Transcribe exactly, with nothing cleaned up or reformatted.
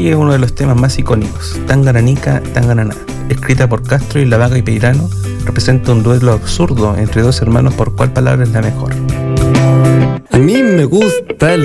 sigue uno de los temas más icónicos, Tangananica, Tangananá. Escrita por Castro y La Vaga y Peirano, representa un duelo absurdo entre dos hermanos por cuál palabra es la mejor. A mí me gusta el